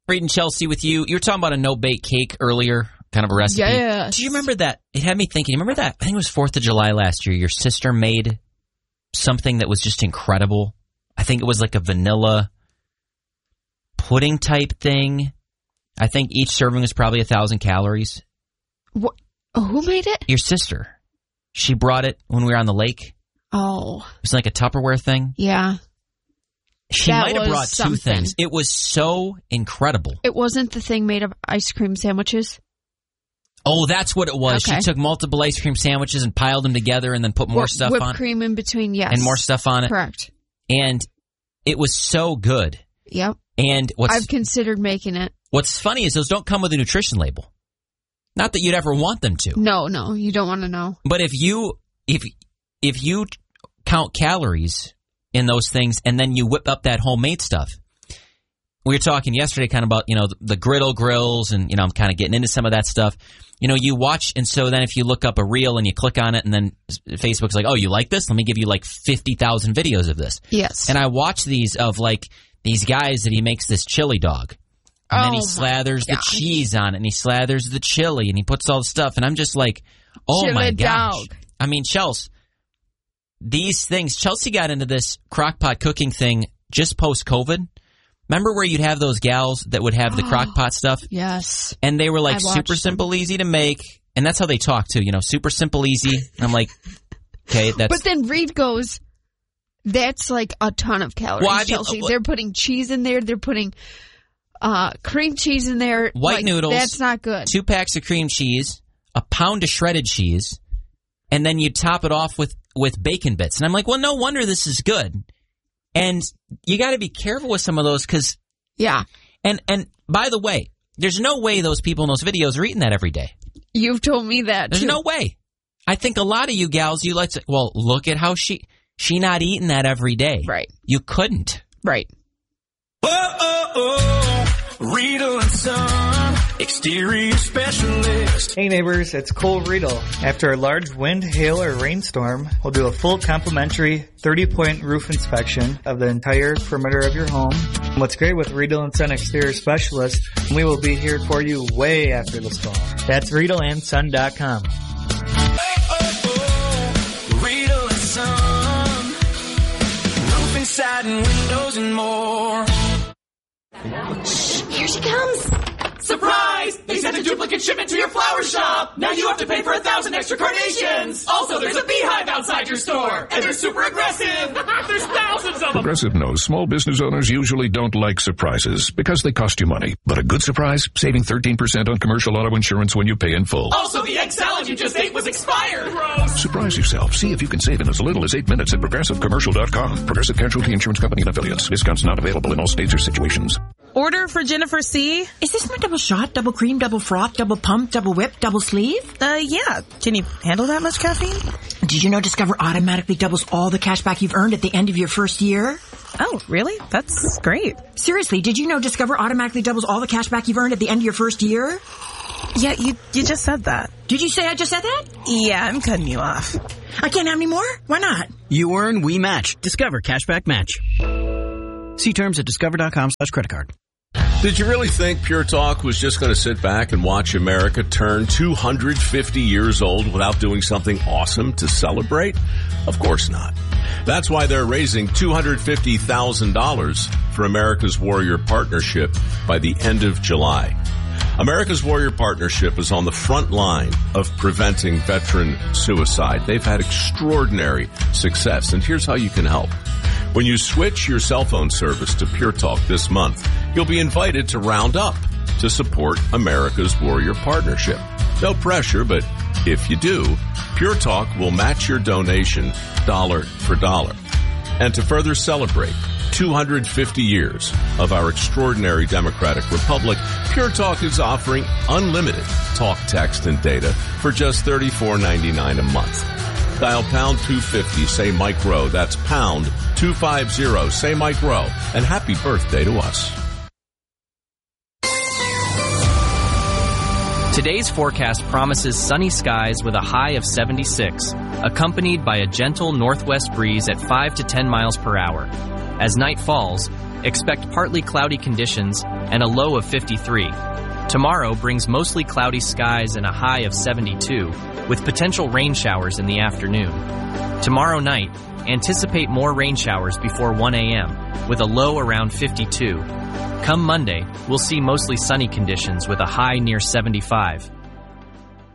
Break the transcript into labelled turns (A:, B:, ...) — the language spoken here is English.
A: Reed and Chelsea with you. You were talking about a no-bake cake earlier, kind of a recipe.
B: Yes.
A: Do you remember that? It had me thinking, remember that? I think it was 4th of July last year. Your sister made something that was just incredible. I think it was like a vanilla pudding type thing. I think each serving was probably 1,000 calories.
B: What? Oh, who made it?
A: Your sister. She brought it when we were on the lake.
B: Oh.
A: It was like a Tupperware thing.
B: Yeah.
A: She
B: That
A: might have
B: was
A: brought two
B: something.
A: things. It was so incredible.
B: It wasn't the thing made of ice cream sandwiches?
A: Oh, that's what it was.
B: Okay.
A: She took multiple ice cream sandwiches and piled them together and then put more stuff
B: whipped
A: on it.
B: cream in between, yes.
A: And more stuff on it.
B: Correct.
A: And it was so good.
B: Yep.
A: And
B: I've considered making it.
A: what's funny is those don't come with a nutrition label. Not that you'd ever want them to.
B: No, you don't want to know.
A: But if you count calories in those things and then you whip up that homemade stuff. We were talking yesterday kind of about, the griddle grills and, I'm kind of getting into some of that stuff. You watch, and so then if you look up a reel and you click on it and then Facebook's like, oh, you like this? Let me give you like 50,000 videos of this.
B: Yes.
A: And I watch these of like these guys that he makes this chili dog. And then he slathers the cheese on it and he slathers the chili and he puts all the stuff. And I'm just like, oh
B: chili
A: my gosh.
B: dog.
A: I mean, Chelsea, these things, Chelsea got into this crockpot cooking thing just post-COVID. Remember where you'd have those gals that would have the crockpot stuff?
B: Yes.
A: And they were like
B: I watched
A: super simple, easy to make. And that's how they talk too, super simple, easy. And I'm like, okay, that's...
B: But then Reed goes, that's like a ton of calories,
A: Well,
B: Chelsea. They're putting cheese in there. They're putting cream cheese in there.
A: White noodles.
B: That's not good.
A: 2 packs of cream cheese, a pound of shredded cheese, and then you top it off with bacon bits. And I'm like, well, no wonder this is good. And you got to be careful with some of those because...
B: Yeah.
A: And by the way, there's no way those people in those videos are eating that every day.
B: You've told me that,
A: There's
B: too.
A: no way. I think a lot of you gals, you like to... Well, look at how she not eating that every day.
B: Right.
A: You couldn't.
B: Right.
C: Riedel and Son, exterior specialist.
D: Hey neighbors, it's Cole Riedel. After a large wind, hail, or rainstorm, we'll do a full complimentary 30-point roof inspection of the entire perimeter of your home. What's great with Riedel and Son Exterior Specialist, we will be here for you way after the storm. That's RiedelandSon.com.
C: Riedel and Son, roof inside and windows and more.
E: Here she comes.
F: Surprise! They sent a duplicate shipment to your flower shop! Now you have to pay for 1,000 extra carnations! Also, there's a beehive outside your store! And they're super aggressive! There's thousands of them!
G: Progressive knows small business owners usually don't like surprises because they cost you money. But a good surprise? Saving 13% on commercial auto insurance when you pay in full.
F: Also, the egg salad you just ate was expired! Gross!
G: Surprise yourself. See if you can save in as little as 8 minutes at ProgressiveCommercial.com. Progressive Casualty Insurance Company and Affiliates. Discounts not available in all states or situations.
H: Order for Jennifer C.
I: Is this my double shot, double cream, double froth, double pump, double whip, double sleeve?
H: Yeah. Can you handle that much caffeine?
I: Did you know Discover automatically doubles all the cash back you've earned at the end of your first year?
H: Oh, really? That's great.
I: Seriously, did you know Discover automatically doubles all the cash back you've earned at the end of your first year?
H: Yeah, you just said that.
I: Did you say I just said that?
H: Yeah, I'm cutting you off.
I: I can't have any more? Why not?
J: You earn, we match. Discover Cashback Match. See terms at discover.com/creditcard.
K: Did you really think Pure Talk was just going to sit back and watch America turn 250 years old without doing something awesome to celebrate? Of course not. That's why they're raising $250,000 for America's Warrior Partnership by the end of July. America's Warrior Partnership is on the front line of preventing veteran suicide. They've had extraordinary success, and here's how you can help. When you switch your cell phone service to Pure Talk this month, you'll be invited to round up to support America's Warrior Partnership. No pressure, but if you do, Pure Talk will match your donation dollar for dollar. And to further celebrate 250 years of our extraordinary democratic republic, Pure Talk is offering unlimited talk, text, and data for just $34.99 a month. Dial pound 250, say Mike Rowe. That's pound 250, say Mike Rowe. And happy birthday to us.
L: Today's forecast promises sunny skies with a high of 76, accompanied by a gentle northwest breeze at 5 to 10 miles per hour. As night falls, expect partly cloudy conditions and a low of 53. Tomorrow brings mostly cloudy skies and a high of 72, with potential rain showers in the afternoon. Tomorrow night, anticipate more rain showers before 1 a.m., with a low around 52. Come Monday, we'll see mostly sunny conditions with a high near 75.